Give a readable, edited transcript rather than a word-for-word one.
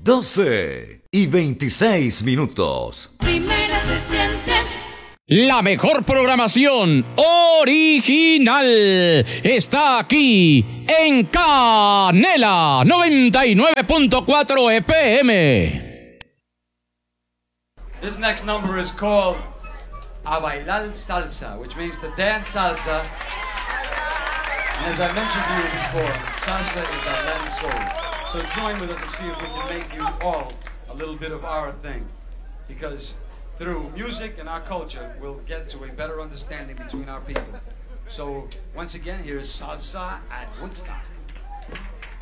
12:26. Primera se siente. La mejor programación original está aquí en Canela 99.4 FM. This next number is called A Bailar Salsa, which means to dance salsa. And as I mentioned to you before, salsa is a Latin soul. So join with us to see if we can make you all a little bit of our thing. Because through music and our culture, we'll get to a better understanding between our people. So once again, here is Salsa at Woodstock.